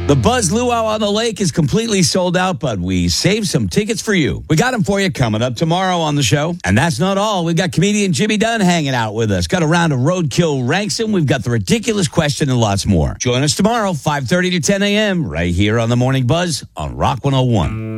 The Buzz Luau on the Lake is completely sold out, but we saved some tickets for you. We got them for you coming up tomorrow on the show. And that's not all. We've got comedian Jimmy Dunn hanging out with us. Got a round of Roadkill Ranksome. We've got the ridiculous question and lots more. Join us tomorrow, 5:30 to 10 a.m. right here on the Morning Buzz on Rock 101.